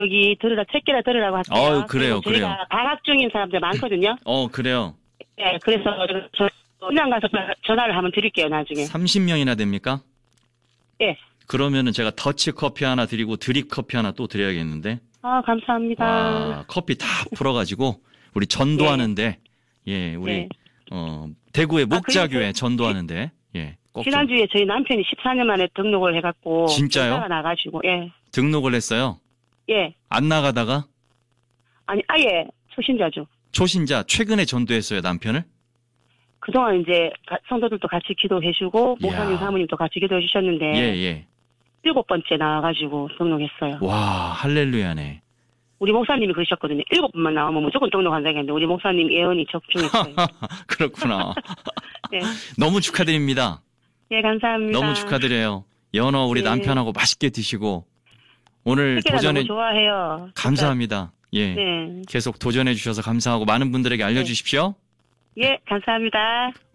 여기 들으라, 책기라 들으라고 하세요. 그래요, 저희가 그래요. 방학 중인 사람들 많거든요. 그래요. 네, 그래서 저 그냥 가서 전화를 한번 드릴게요, 나중에. 30명이나 됩니까? 예. 그러면은 제가 더치 커피 하나 드리고 드립 커피 하나 또 드려야겠는데. 감사합니다. 와, 커피 다 풀어가지고 우리 전도하는데, 우리 네. 대구의 목자교회 그리고 전도하는데, 꼭 좀 지난주에 저희 남편이 14년 만에 등록을 해갖고. 진짜요? 회사가 나가지고, 예. 등록을 했어요. 예. 안 나가다가 아니, 아예 초신자죠. 초신자 최근에 전도했어요, 남편을. 그동안 이제 성도들도 같이 기도해주고, 목사님, 이야. 사모님도 같이 기도해 주셨는데. 예. 7번째 나와가지고 등록했어요. 와, 할렐루야네. 우리 목사님이 그러셨거든요. 7번만 나오면 무조건 등록한다고 했는데, 우리 목사님 예언이 적중했어요. 그렇구나. 네. 너무 축하드립니다. 예, 감사합니다. 너무 축하드려요. 연어 우리 네. 남편하고 맛있게 드시고 오늘 특히나 도전해 너무 좋아해요. 감사합니다. 예. 네. 계속 도전해 주셔서 감사하고 많은 분들에게 알려주십시오. 예, 감사합니다.